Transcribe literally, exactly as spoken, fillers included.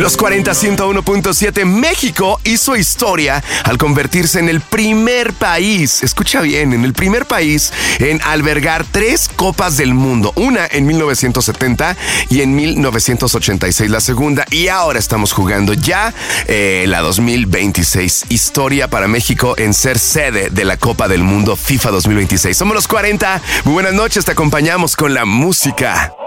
Los cuarenta ciento uno punto siete, México hizo historia al convertirse en el primer país, escucha bien, en el primer país en albergar tres Copas del Mundo. Una en mil novecientos setenta y en mil novecientos ochenta y seis la segunda. Y ahora estamos jugando ya eh, la dos mil veintiséis. Historia para México en ser sede de la Copa del Mundo FIFA dos mil veintiséis. Somos los cuarenta. Muy buenas noches, te acompañamos con la música.